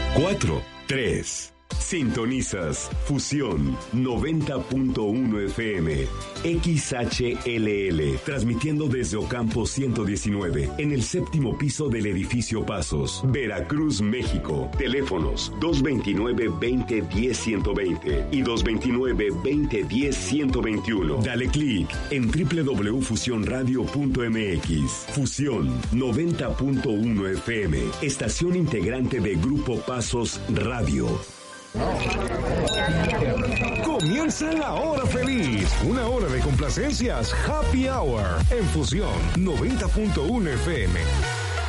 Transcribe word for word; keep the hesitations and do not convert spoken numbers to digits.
cuatro, tres. Sintonizas Fusión noventa punto uno F M, X H L L, transmitiendo desde Ocampo ciento diecinueve, en el séptimo piso del edificio Pasos, Veracruz, México. Teléfonos dos veintinueve, veinte, diez, ciento veinte y dos veintinueve, veinte, diez, ciento veintiuno. Dale clic en doble u doble u doble u punto fusión radio punto m x. Fusión noventa punto uno F M, estación integrante de Grupo Pasos Radio. Comienza la hora feliz, una hora de complacencias, Happy Hour, en Fusión noventa punto uno F M.